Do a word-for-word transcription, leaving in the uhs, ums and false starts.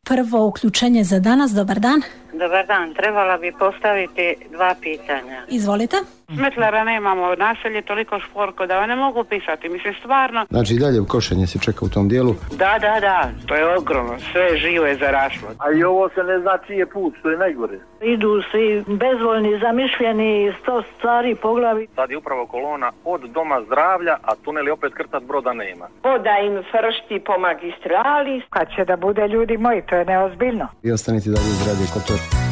Prvo uključenje za danas, dobar dan. Dobar dan, trebala bi postaviti dva pitanja. Izvolite. Smetlara nemamo, naselje toliko šporko da ne mogu pisati, mislim stvarno. Znači i dalje košenje se čeka u tom dijelu? Da, da, da, to je ogromno, sve živo je zaraslo. A i ovo se ne zna čiji je put, što je najgore. Idu svi bezvoljni, zamišljeni, sto stvari po glavi. Sad je upravo kolona od Doma zdravlja, a tuneli opet krcat broda nema. Voda im fršti po magistrali. Kad će da bude, ljudi moji, to je neozbiljno. I ostanite dalje u Radio Kotor.